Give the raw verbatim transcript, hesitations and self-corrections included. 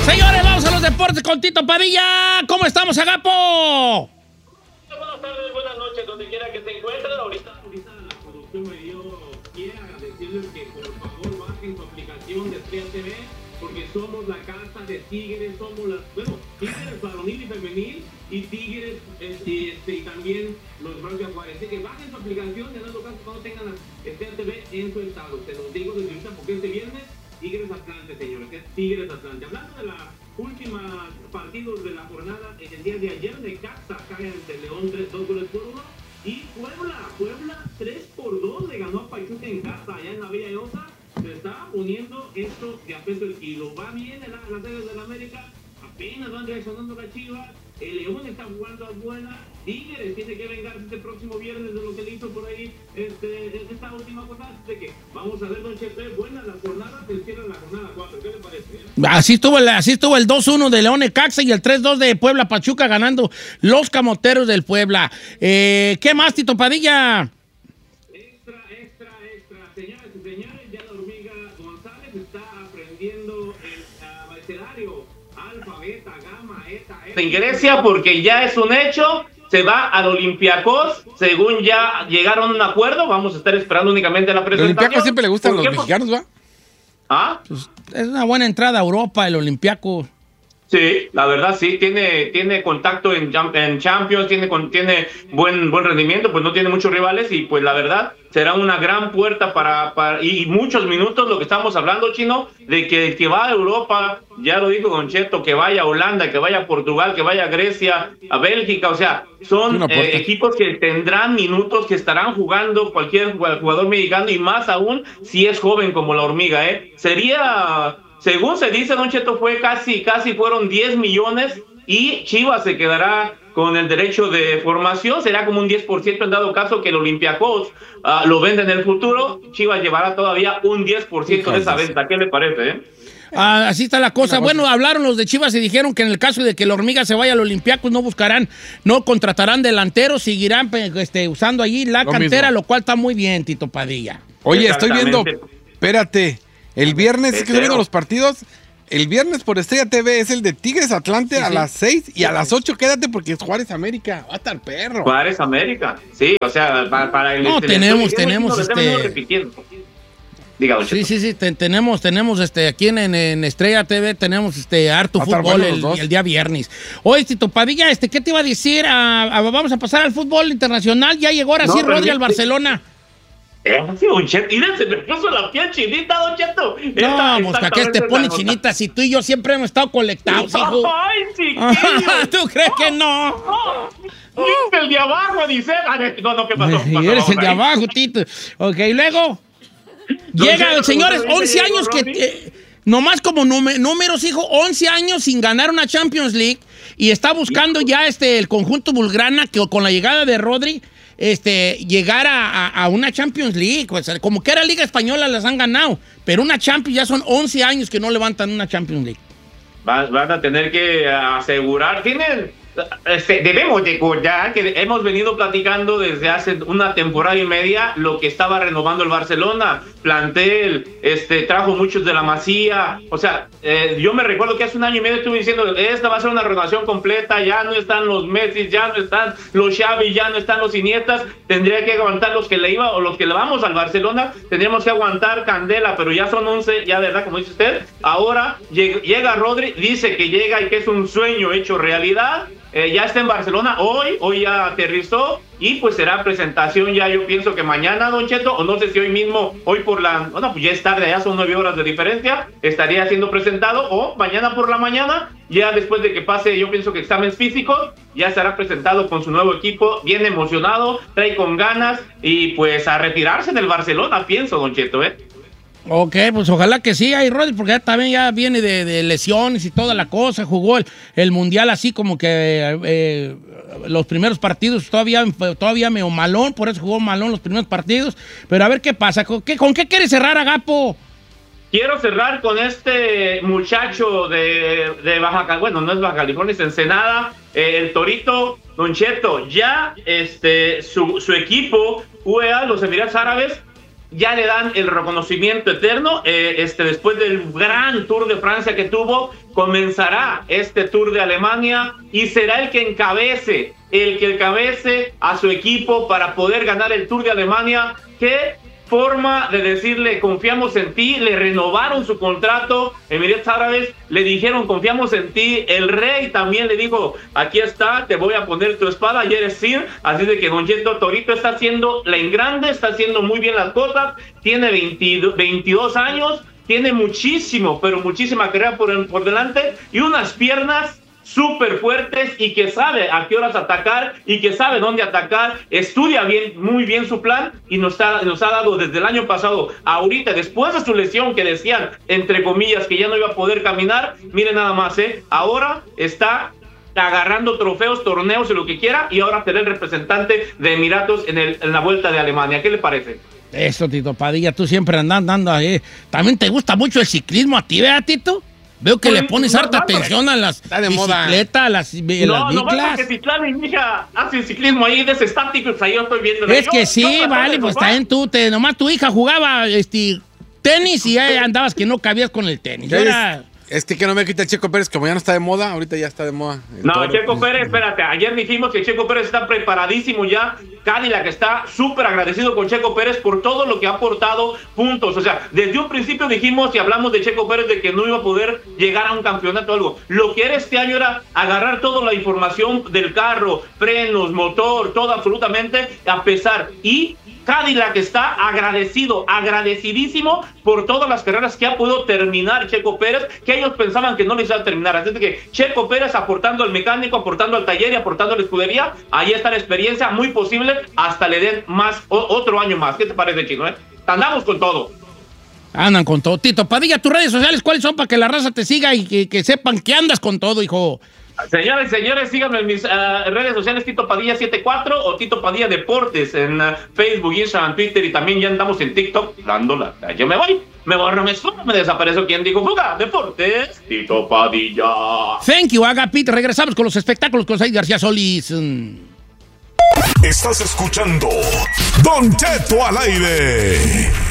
Señores, vamos a los deportes con Tito Padilla. ¿Cómo estamos, Agapo? Buenas tardes, buenas noches, donde quiera que se encuentren. Ahorita, ahorita la producción me dio, quiere agradecerles que por favor bajen su aplicación de Estrella T V, porque somos la casa de Tigres, somos las, bueno, Tigres varonil y femenil, y Tigres, este, este, y también los Bravos de Juárez. Así que bajen su aplicación, en dado caso cuando tengan la Estrella T V en su estado. Se los digo desde ahorita porque este viernes Tigres Atlante, señores, es Tigres Atlante. Hablando de la última partidos de la jornada, en el día de ayer, Necaxa cae ante León tres, dos goles por uno, y Puebla, Puebla tres por dos le ganó a Pachuca en casa, allá en la Bella Eosa. Se está poniendo esto de a peso el kilo. Va bien en la, las Águilas del América, apenas van reaccionando la Chivas. El León está jugando a buena. Tigres tiene que vengarse este próximo viernes de lo que le hizo por ahí este, esta última jornada. Así que vamos a ver, don Chepe, buena la jornada, se cierra la jornada cuatro. ¿Qué le parece? Eh? Así estuvo el, así estuvo el dos uno de León Necaxa y el tres dos de Puebla Pachuca ganando los Camoteros del Puebla. Eh, ¿Qué más, Tito Padilla? Extra, extra, extra. Señoras y señores, ya la hormiga González está aprendiendo el abecedario, alfa, beta, gamma, eta, eta. En Grecia, porque ya es un hecho. Se va al Olympiacos, según ya llegaron a un acuerdo. Vamos a estar esperando únicamente la presentación. El Olympiacos siempre le gustan los mexicanos, ¿va? ¿Ah? Pues es una buena entrada a Europa, el Olympiacos. Sí, la verdad sí, tiene, tiene contacto en, en Champions, tiene, tiene buen, buen rendimiento, pues no tiene muchos rivales y pues la verdad será una gran puerta para, para y muchos minutos lo que estamos hablando, Chino, de que el que va a Europa, ya lo dijo Don Cheto, que vaya a Holanda, que vaya a Portugal, que vaya a Grecia, a Bélgica, o sea, son eh, equipos que tendrán minutos, que estarán jugando cualquier jugador mexicano y más aún si es joven como la hormiga, ¿eh? Sería... Según se dice, Don Cheto, fue casi, casi fueron diez millones y Chivas se quedará con el derecho de formación, será como un diez por ciento en dado caso que el Olympiacos uh, lo venda en el futuro, Chivas llevará todavía un diez por ciento de esa venta. ¿Qué le parece, eh? Ah, así está la cosa. Bueno, hablaron los de Chivas y dijeron que en el caso de que la hormiga se vaya al Olympiacos no buscarán, no contratarán delanteros, seguirán este, usando allí la lo cantera, mismo. Lo cual está muy bien, Tito Padilla. Oye, estoy viendo, espérate. El viernes, es que estoy viendo los partidos, el viernes por Estrella T V es el de Tigres Atlante sí, a sí. las seis y a las ocho quédate porque es Juárez América. Va a estar perro. Juárez América, sí, o sea, para, para el... No, este, tenemos, tenemos, este... Diga, sí, sí, sí, te, tenemos, tenemos, este, aquí en, en Estrella T V tenemos, este, harto fútbol el, el día viernes. Oye, Tito Padilla, este, ¿qué te iba a decir? A, a, vamos a pasar al fútbol internacional, ya llegó ahora no, sí Rodri al Barcelona. Eh, sí, don Cheto, y se me puso la piel chinita, don Cheto. No, Mosca, ¿qué te pone chinita? Si tú y yo siempre hemos estado colectados, hijo. Ay, chiquillo. ¿Tú crees que no? Oh, oh. El de abajo, dice. No, no, ¿qué pasó? Y eres el de abajo, Tito. Ok, luego. Llega, señores, once años que... Eh, nomás como números, hijo, once años sin ganar una Champions League y está buscando ya este el conjunto Bulgrana que con la llegada de Rodri este, llegar a, a, a una Champions League. Pues, como que era Liga Española las han ganado, pero una Champions ya son once años que no levantan una Champions League. Van, van a tener que asegurar, tienen... Este, debemos recordar que hemos venido platicando desde hace una temporada y media lo que estaba renovando el Barcelona, plantel, este, trajo muchos de la Masía, o sea, eh, yo me recuerdo que hace un año y medio estuve diciendo, esta va a ser una renovación completa, ya no están los Messi, ya no están los Xavi, ya no están los Iniestas, tendría que aguantar los que le iba o los que le vamos al Barcelona, tendríamos que aguantar Candela, pero ya son once, ya verdad, como dice usted, ahora llega, llega Rodri, dice que llega y que es un sueño hecho realidad. Eh, ya está en Barcelona hoy, hoy ya aterrizó y pues será presentación ya yo pienso que mañana, Don Cheto, o no sé si hoy mismo, hoy por la, bueno pues ya es tarde, ya son nueve horas de diferencia, estaría siendo presentado o mañana por la mañana, ya después de que pase yo pienso que exámenes físicos, ya será presentado con su nuevo equipo, bien emocionado, trae con ganas y pues a retirarse del Barcelona, pienso, Don Cheto, ¿eh? Ok, pues ojalá que sí, ahí Rodri, porque ya también ya viene de, de lesiones y toda la cosa, jugó el, el Mundial así como que eh, los primeros partidos todavía, todavía medio malón, por eso jugó malón los primeros partidos, pero a ver qué pasa, ¿con qué, con qué quieres cerrar, Agapo? Quiero cerrar con este muchacho de, de Baja California, bueno, no es Baja California, es Ensenada, eh, el Torito, Don Cheto, ya este, su, su equipo, U E A, los Emiratos Árabes, ya le dan el reconocimiento eterno, eh, este, después del gran Tour de Francia que tuvo, comenzará este Tour de Alemania y será el que encabece, el que encabece a su equipo para poder ganar el Tour de Alemania. ¿Qué forma de decirle confiamos en ti? Le renovaron su contrato, Emiratos Árabes le dijeron confiamos en ti, el rey también le dijo aquí está, te voy a poner tu espada y eres Sir, así de que Don Cheto Torito está haciendo la en grande, está haciendo muy bien las cosas, tiene veintidós años, tiene muchísimo, pero muchísima carrera por, por delante y unas piernas súper fuertes y que sabe a qué horas atacar y que sabe dónde atacar, estudia bien, muy bien su plan y nos ha, nos ha dado desde el año pasado, ahorita, después de su lesión que decían, entre comillas, que ya no iba a poder caminar, miren nada más, ¿eh? Ahora está agarrando trofeos, torneos y lo que quiera y ahora será el representante de Emiratos en, el, en la Vuelta de Alemania. ¿Qué le parece? Eso, Tito Padilla, tú siempre andas andando ahí. También te gusta mucho el ciclismo a ti, ¿verdad, Tito? Veo que pues, le pones no, harta no, atención a las bicicletas, a las, a no, las no, biclas. No, que Citlán y mi hija hacen ciclismo ahí de ese estático, ahí yo estoy viendo. Es yo, que sí, vale, pues también tú, te, nomás tu hija jugaba este, tenis y ahí andabas que no cabías con el tenis. Era... Este que no me quita el Checo Pérez, como ya no está de moda, ahorita ya está de moda. No, toro. Checo Pérez, espérate, ayer dijimos que Checo Pérez está preparadísimo ya, Cadillac está súper agradecido con Checo Pérez por todo lo que ha aportado puntos, o sea, desde un principio dijimos y hablamos de Checo Pérez de que no iba a poder llegar a un campeonato o algo, lo que era este año era agarrar toda la información del carro, frenos, motor, todo absolutamente, a pesar, y Cadillac está agradecido, agradecidísimo por todas las carreras que ha podido terminar Checo Pérez, que ellos pensaban que no les iba a terminar. Así que Checo Pérez aportando al mecánico, aportando al taller y aportando a la escudería, ahí está la experiencia, muy posible, hasta le den más, o, otro año más. ¿Qué te parece, Chino? Eh? Andamos con todo. Andan con todo. Tito Padilla, tus redes sociales, ¿cuáles son para que la raza te siga y que, que sepan que andas con todo, hijo? Señores, señores, síganme en mis uh, redes sociales, Tito Padilla setenta y cuatro o Tito Padilla Deportes en uh, Facebook, Instagram, Twitter y también ya andamos en TikTok dándola. Yo me voy, me borro, me subo, me desaparezco. ¿Quién dijo fuga? Deportes, Tito Padilla. Thank you, Agapit. Regresamos con los espectáculos con Said García Solís. Estás escuchando Don Cheto al aire.